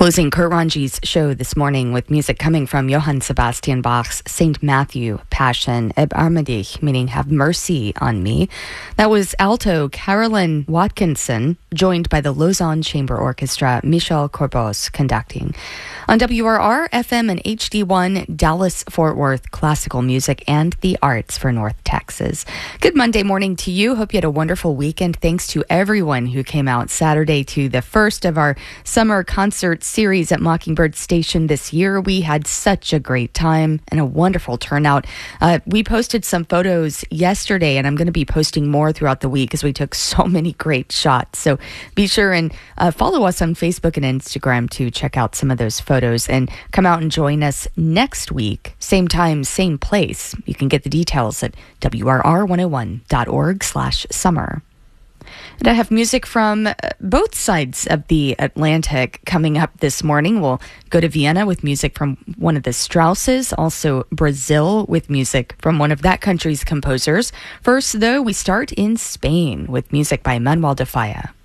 Closing Kurt Ranji's show this morning with music coming from Johann Sebastian Bach's St. Matthew Passion, Erbarme dich, meaning have mercy on me. That was alto Carolyn Watkinson, joined by the Lausanne Chamber Orchestra, Michel Corbos, conducting. On WRR, FM and HD1, Dallas-Fort Worth, classical music and the arts for North Texas. Good Monday morning to you. Hope you had a wonderful weekend. Thanks to everyone who came out Saturday to the first of our summer concert series at Mockingbird Station this year. We had such a great time and a wonderful turnout. We posted some photos yesterday, and I'm going to be posting more throughout the week as we took so many great shots. So be sure and follow us on Facebook and Instagram to check out some of those photos and come out and join us next week. Same time, same place. You can get the details at WRR101.org/summer. And I have music from both sides of the Atlantic coming up this morning. We'll go to Vienna with music from one of the Strausses, also Brazil with music from one of that country's composers. First, though, we start in Spain with music by Manuel de Falla.